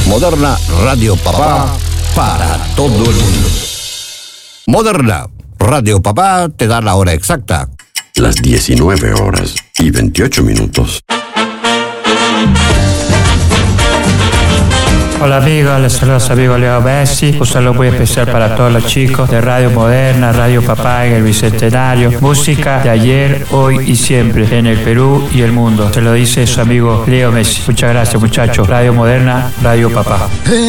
Moderna Radio Papá para todo el mundo. Moderna Radio Papá te da la hora exacta. Las 19:28. Hola amigos, les saluda su amigo Leo Messi. Un saludo muy especial para todos los chicos de Radio Moderna, Radio Papá en el Bicentenario. Música de ayer, hoy y siempre en el Perú y el mundo. Se lo dice su amigo Leo Messi. Muchas gracias muchachos. Radio Moderna, Radio Papá.